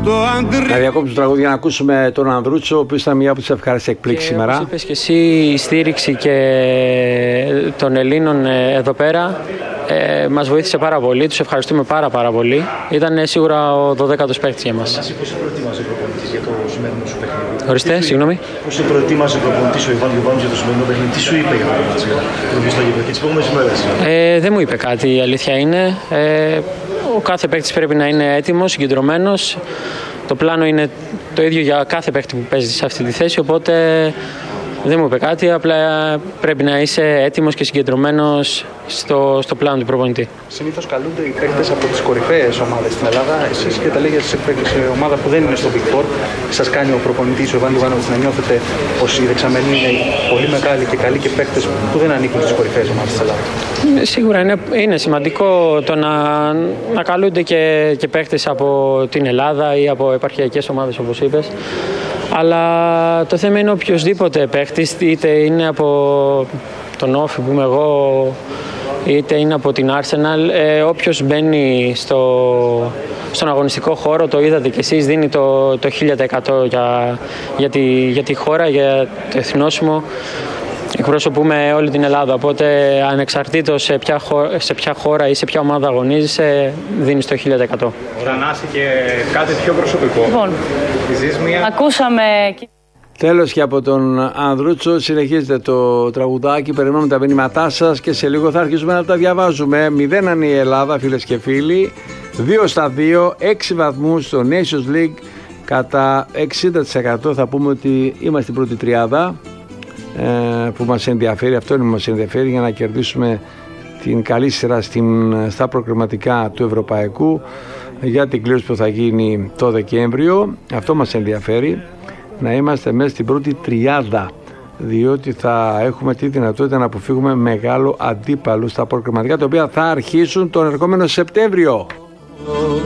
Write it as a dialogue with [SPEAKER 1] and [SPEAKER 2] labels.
[SPEAKER 1] Να διακόψουμε το τραγούδι για να ακούσουμε τον Ανδρούτσο, ο οποίος ήταν μια από τις ευχάριστες εκπλήξεις σήμερα.
[SPEAKER 2] Όπως είπες και εσύ, η στήριξη και των Ελλήνων εδώ πέρα μας βοήθησε πάρα πολύ. Τους ευχαριστούμε πάρα πολύ. Ήταν σίγουρα ο 12ος παίκτης για μας.
[SPEAKER 3] Πώς σε προετοίμαζε ο προπονητής για το σημερινό σου παιχνίδι?
[SPEAKER 2] Ορίστε, συγγνώμη.
[SPEAKER 3] Πώς σε προετοίμαζε ο προπονητής ο Ιβάν Γιοβάνοβιτς για το σημερινό παιχνίδι? Τι σου είπε για το μάτς και τις επόμενες ημέρες?
[SPEAKER 2] Δεν μου είπε κάτι, η αλήθεια είναι. Ο κάθε παίκτης πρέπει να είναι έτοιμος, συγκεντρωμένος. Το πλάνο είναι το ίδιο για κάθε παίκτη που παίζει σε αυτή τη θέση, οπότε δεν μου είπε κάτι, απλά πρέπει να είσαι έτοιμος και συγκεντρωμένος στο πλάνο του προπονητή.
[SPEAKER 4] Συνήθως καλούνται οι παίκτες από τις κορυφαίες ομάδες στην Ελλάδα. Εσείς και τα λέγετε σε ομάδα που δεν είναι στο Big Four, σας κάνει ο προπονητής ο Ιβάν Γιοβάνοβιτς να νιώθετε πως οι δεξαμενοί είναι πολύ μεγάλοι και καλοί και παίκτες που δεν ανήκουν στις κορυφαίες ομάδες της Ελλάδας?
[SPEAKER 2] Σίγουρα είναι σημαντικό το να καλούνται και παίκτες από την Ελλάδα ή από επαρχιακές ομάδες, όπως είπες. Αλλά το θέμα είναι οποιοσδήποτε παίκτης, είτε είναι από τον Όφη που είμαι εγώ, είτε είναι από την Arsenal, όποιος μπαίνει στον αγωνιστικό χώρο, το είδατε κι εσείς, δίνει το 1000% για τη χώρα, για το εθνόσημο. Εκπροσωπούμε όλη την Ελλάδα, οπότε ανεξαρτήτως σε ποια χώρα ή σε ποια ομάδα αγωνίζεσαι, δίνεις το 1000%.
[SPEAKER 5] Ωραία, Νάση, και κάτι πιο προσωπικό.
[SPEAKER 6] Λοιπόν, ακούσαμε...
[SPEAKER 1] Τέλος, και από τον Ανδρούτσο συνεχίζεται το τραγουδάκι, περιμένουμε τα μηνύματά σας και σε λίγο θα αρχίσουμε να τα διαβάζουμε. 0 η Ελλάδα, φίλες και φίλοι, 2 στα 2, 6 βαθμούς στο Nations League, κατά 60% θα πούμε ότι είμαστε στην πρώτη τριάδα που μας ενδιαφέρει, αυτό είναι που μας ενδιαφέρει, για να κερδίσουμε την καλή σειρά στα προκριματικά του Ευρωπαϊκού για την κλήρωση που θα γίνει το Δεκέμβριο. Αυτό μας ενδιαφέρει, να είμαστε μέσα στην πρώτη τριάδα, διότι θα έχουμε τη δυνατότητα να αποφύγουμε μεγάλο αντίπαλο στα προκριματικά, τα οποία θα αρχίσουν τον ερχόμενο Σεπτέμβριο.